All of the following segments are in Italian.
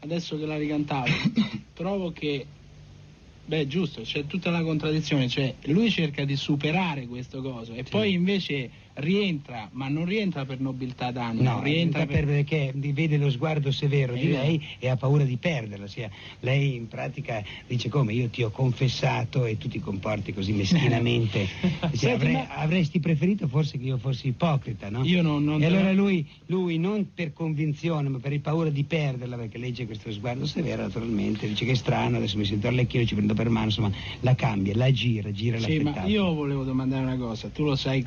adesso che la ricantavo, trovo che, giusto, c'è tutta la contraddizione, cioè lui cerca di superare questo coso e poi invece rientra, ma non rientra per nobiltà d'animo, no, rientra perché vede lo sguardo severo di lei e ha paura di perderla. Lei in pratica dice: come, io ti ho confessato e tu ti comporti così meschinamente. Avresti preferito forse che io fossi ipocrita, no? Io non e allora lui non per convinzione ma per paura di perderla, perché legge questo sguardo severo, naturalmente dice: che strano, adesso mi sento all'ecchio, ci prendo per mano, insomma la cambia, la gira sì, l'affettato. Ma io volevo domandare una cosa, tu lo sai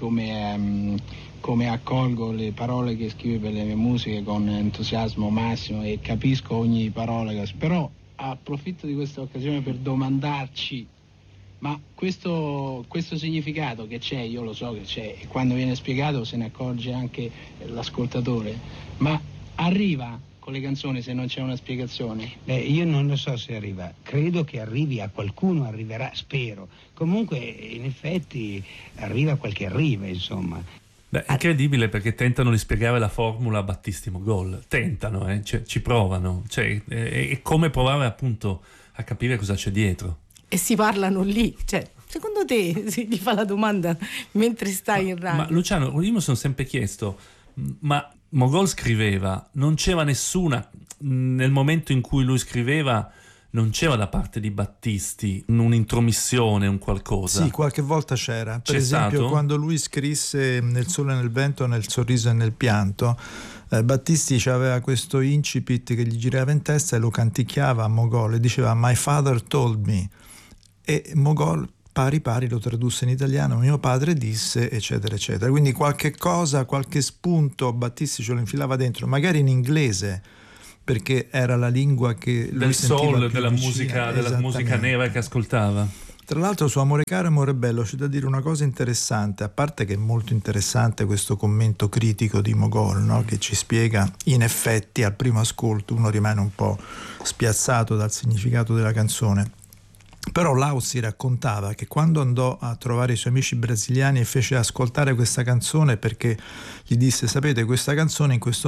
come accolgo le parole che scrivi per le mie musiche con entusiasmo massimo e capisco ogni parola, però approfitto di questa occasione per domandarci, ma questo significato che c'è, io lo so che c'è e quando viene spiegato se ne accorge anche l'ascoltatore, ma arriva con le canzoni se non c'è una spiegazione? Io non lo so se arriva, credo che arrivi, a qualcuno arriverà, spero. Comunque in effetti arriva quel che arriva, insomma. È incredibile, perché tentano di spiegare la formula a Battisti-Mogol, tentano, cioè, ci provano, cioè, è come provare appunto a capire cosa c'è dietro. E si parlano lì, cioè, secondo te, si gli fa la domanda mentre stai in radio? Ma Luciano, io mi sono sempre chiesto, ma Mogol scriveva, non c'era nessuna, nel momento in cui lui scriveva, non c'era da parte di Battisti un'intromissione, un qualcosa? Sì, qualche volta c'era. Per esempio, stato? quando lui scrisse Nel sole e nel vento, nel sorriso e nel pianto, Battisti aveva questo incipit che gli girava in testa e lo canticchiava a Mogol e diceva "My father told me", e Mogol pari lo tradusse in italiano, "mio padre disse", eccetera eccetera. Quindi qualche cosa, qualche spunto Battisti ce lo infilava dentro, magari in inglese, perché era la lingua che lui del sentiva soul, più della vicina. musica nera che ascoltava. Tra l'altro su Amore caro e Amore bello c'è da dire una cosa interessante, a parte che è molto interessante questo commento critico di Mogol, no? Che ci spiega, in effetti al primo ascolto uno rimane un po' spiazzato dal significato della canzone. Però Lausi raccontava che quando andò a trovare i suoi amici brasiliani e fece ascoltare questa canzone, perché gli disse: sapete, questa canzone in questo